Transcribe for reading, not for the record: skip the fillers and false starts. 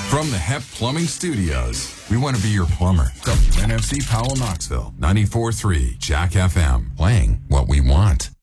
From the HEP Plumbing Studios, we want to be your plumber. WNFC Powell, Knoxville, 94.3 Jack FM, playing what we want.